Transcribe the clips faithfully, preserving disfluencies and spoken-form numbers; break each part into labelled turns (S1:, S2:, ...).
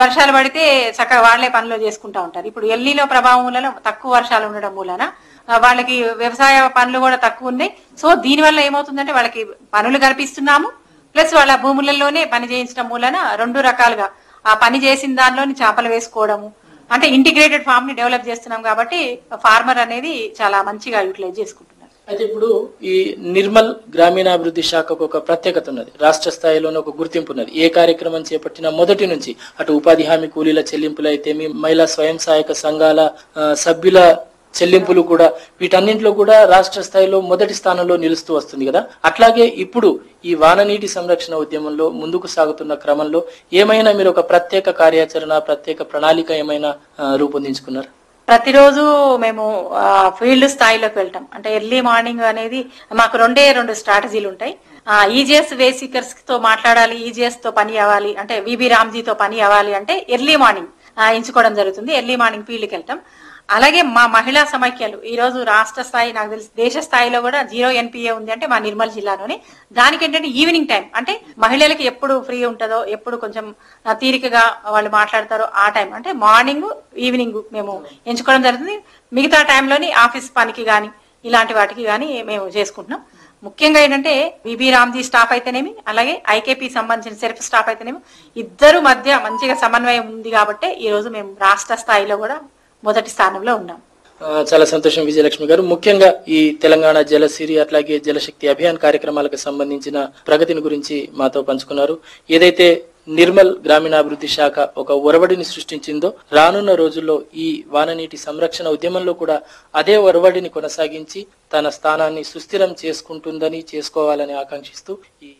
S1: వర్షాలు పడితే చక్కగా వాళ్లే పనులు చేసుకుంటా ఉంటారు. ఇప్పుడు ఎల్నినో ప్రభావం వలన తక్కువ వర్షాలు ఉండడం మూలన వాళ్ళకి వ్యవసాయ పనులు కూడా తక్కువ ఉన్నాయి. సో దీని వల్ల ఏమవుతుందంటే వాళ్ళకి పనులు కల్పిస్తున్నాము, ప్లస్ వాళ్ళ భూములలోనే పని చేయించడం మూలన రెండు రకాలుగా ఆ పని చేసిన దానిలోని చేపలు వేసుకోవడము, అంటే ఇంటిగ్రేటెడ్ ఫార్మ్ ని డెవలప్ చేస్తున్నాం కాబట్టి ఫార్మర్ అనేది చాలా మంచిగా యూటిలైజ్ చేసుకుంటున్నారు.
S2: అయితే ఇప్పుడు ఈ నిర్మల్ గ్రామీణాభివృద్ధి శాఖకు ఒక ప్రత్యేకత ఉన్నది, రాష్ట్ర స్థాయిలోనే ఒక గుర్తింపు ఉన్నది. ఏ కార్యక్రమం చేపట్టిన మొదటి నుంచి అటు ఉపాధి హామీ కూలీల చెల్లింపులు అయితే మహిళా స్వయం సహాయక సంఘాల సభ్యుల చెల్లింపులు కూడా, వీటన్నింటిలో కూడా రాష్ట్ర స్థాయిలో మొదటి స్థానంలో నిలుస్తూ వస్తుంది కదా. అట్లాగే ఇప్పుడు ఈ వాననీటి సంరక్షణ ఉద్యమంలో ముందుకు సాగుతున్న క్రమంలో ఏమైనా మీరు ఒక ప్రత్యేక కార్యాచరణ, ప్రత్యేక ప్రణాళిక ఏమైనా రూపొందించుకున్నారు?
S1: ప్రతిరోజు మేము ఫీల్డ్ స్థాయిలోకి వెళ్తాం. అంటే ఎర్లీ మార్నింగ్ అనేది మాకు రెండే రెండు స్ట్రాటజీలు ఉంటాయి. ఈజీఎస్ వేసికర్స్ తో మాట్లాడాలి, ఈజీఎస్ తో పని అవ్వాలి అంటే విబి రామ్జీతో పని అవ్వాలి అంటే ఎర్లీ మార్నింగ్ ఎంచుకోవడం జరుగుతుంది. ఎర్లీ మార్నింగ్ ఫీల్డ్కి వెళ్తాం. అలాగే మా మహిళా సమైక్యాలు ఈ రోజు రాష్ట్ర స్థాయి, నాకు తెలిసి దేశ స్థాయిలో కూడా జీరో ఎన్పిఏ ఉంది అంటే మా నిర్మల్ జిల్లాలోనే. దానికి ఏంటంటే ఈవినింగ్ టైం, అంటే మహిళలకి ఎప్పుడు ఫ్రీ ఉంటుందో, ఎప్పుడు కొంచెం తీరికగా వాళ్ళు మాట్లాడతారో ఆ టైం, అంటే మార్నింగ్ ఈవినింగ్ మేము ఎంచుకోవడం జరుగుతుంది. మిగతా టైంలోని ఆఫీస్ పనికి గాని ఇలాంటి వాటికి గాని మేము చేసుకుంటున్నాం. ముఖ్యంగా ఏంటంటే విబి రామ్జీ స్టాఫ్ అయితేనేమి, అలాగే ఐకేపీ సంబంధించిన సెల్ఫ్ స్టాఫ్ అయితేనేమి, ఇద్దరు మధ్య మంచిగా సమన్వయం ఉంది కాబట్టి ఈ రోజు మేము రాష్ట్ర స్థాయిలో కూడా మొదటి స్థానంలో ఉన్నాం.
S2: చాలా సంతోషం విజయలక్ష్మి గారు. ముఖ్యంగా ఈ తెలంగాణ జలసిరి అట్లాగే జలశక్తి అభియాన్ కార్యక్రమాలకు సంబంధించిన ప్రగతిని గురించి మాతో పంచుకున్నారు. ఏదైతే నిర్మల్ గ్రామీణాభివృద్ధి శాఖ ఒక ఒరవడిని సృష్టించిందో, రానున్న రోజుల్లో ఈ వాననీటి సంరక్షణ ఉద్యమంలో కూడా అదే ఒరవడిని కొనసాగించి తన స్థానాన్ని సుస్థిరం చేసుకుంటుందని, చేసుకోవాలని ఆకాంక్షిస్తూ ఈ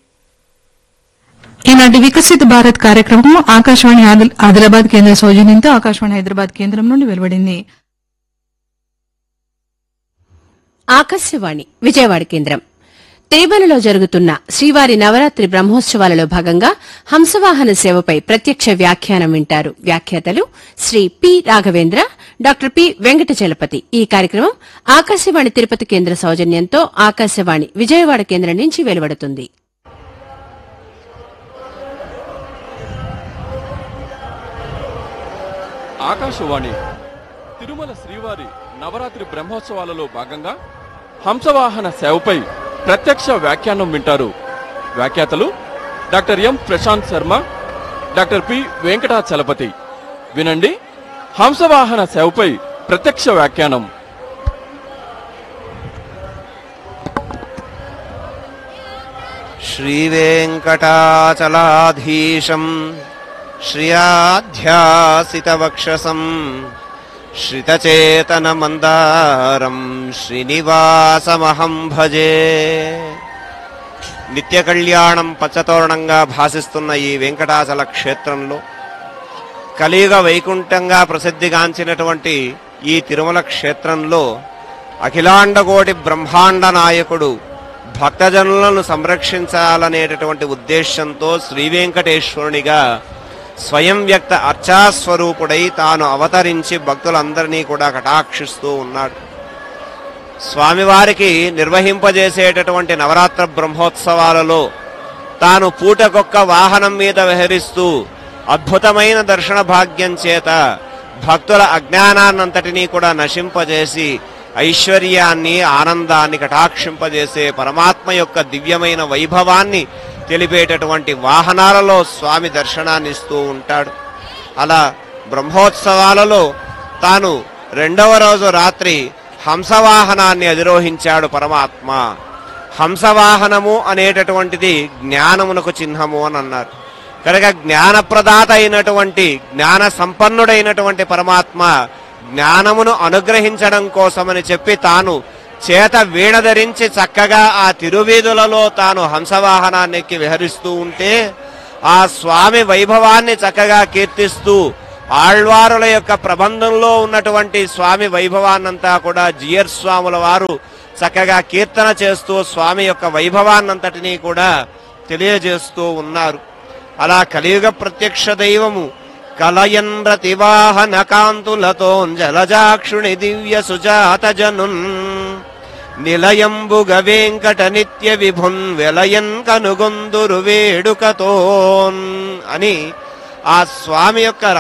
S3: ఈనాటి వికసిత భారత్ కార్యక్రమం ఆకాశవాణి ఆదిలాబాద్ కేంద్ర సౌజన్యంతో ఆకాశవాణి హైదరాబాద్ కేంద్రం నుండి వెలువడింది.
S4: ఆకాశవాణి విజయవాడ కేంద్రం. తిరుమలలో జరుగుతున్న శ్రీవారి నవరాత్రి బ్రహ్మోత్సవాలలో భాగంగా హంసవాహన సేవపై ప్రత్యక్ష వ్యాఖ్యానం వింటారు. వ్యాఖ్యాతలు Shri P Raghavendra, doctor P Venkatachalapathi. ఈ కార్యక్రమం ఆకాశవాణి తిరుపతి కేంద్ర సౌజన్యంతో ఆకాశవాణి విజయవాడ కేంద్రం నుంచి వెలువడుతుంది.
S5: ఆకాశవాణి తిరుమల శ్రీవారి నవరాత్రి బ్రహ్మోత్సవాలలో భాగంగా హంసవాహన సేవపై ప్రత్యక్ష వ్యాఖ్యానం వింటారు. వ్యాఖ్యాతలు doctor M Prashanth Sharma, doctor P Venkatachalapathi. వినండి హంసవాహన సేవపై ప్రత్యక్ష వ్యాఖ్యానం.
S6: శ్రీ వెంకటాచలాధీశం శ్రియాధ్యాసితవక్షసం శ్రితచేతనమందారం శ్రీనివాసమహం భజే. నిత్య కళ్యాణం పచ్చతోరణంగా భాసిస్తున్న ఈ వెంకటాచల క్షేత్రంలో కలియుగ వైకుంఠంగా ప్రసిద్ధిగాంచినటువంటి ఈ తిరుమల క్షేత్రంలో అఖిలాండకోటి బ్రహ్మాండ నాయకుడు భక్తజనులను సంరక్షించాలనేటటువంటి ఉద్దేశంతో శ్రీ వెంకటేశ్వరునిగా స్వయం వ్యక్త అర్చాస్వరూపుడై తాను అవతరించి భక్తులందరినీ కూడా కటాక్షిస్తూ ఉన్నాడు. స్వామివారికి నిర్వహింపజేసేటటువంటి నవరాత్ర బ్రహ్మోత్సవాలలో తాను పూటకొక్క వాహనం మీద విహరిస్తూ అద్భుతమైన దర్శన భాగ్యం చేత భక్తుల అజ్ఞానాన్నంతటినీ కూడా నశింపజేసి ఐశ్వర్యాన్ని, ఆనందాన్ని కటాక్షింపజేసే పరమాత్మ యొక్క దివ్యమైన వైభవాన్ని తెలిపేటటువంటి వాహనాలలో స్వామి దర్శనాన్ని ఇస్తూ ఉంటాడు. అలా బ్రహ్మోత్సవాలలో తాను రెండవ రోజు రాత్రి హంసవాహనాన్ని అధిరోహించాడు పరమాత్మ. హంసవాహనము అనేటటువంటిది జ్ఞానమునకు చిహ్నము అని అన్నారు కనుక జ్ఞానప్రదాత అయినటువంటి, జ్ఞాన సంపన్నుడైనటువంటి పరమాత్మ జ్ఞానమును అనుగ్రహించడం కోసమని చెప్పి తాను చేత వీణ ధరించి చక్కగా ఆ తిరువీధులలో తాను హంసవాహనాన్ని ఎక్కి విహరిస్తూ ఉంటే ఆ స్వామి వైభవాన్ని చక్కగా కీర్తిస్తూ ఆళ్వారుల యొక్క ప్రబంధంలో ఉన్నటువంటి స్వామి వైభవాన్నంతా కూడా జియర్ స్వాముల వారు చక్కగా కీర్తన చేస్తూ స్వామి యొక్క వైభవాన్నంతటినీ కూడా తెలియజేస్తూ ఉన్నారు. అలా కలియుగ ప్రత్యక్ష దైవము కలయన్ రతివాహన కాంతులతో జలజాక్షుని దివ్య సుజాత జనున్ నిలయంబుగ వెంకట నిత్య విభున్ వెలయన్ కనుగొందురు వేడుకతోన్ అని ఆ స్వామి యొక్క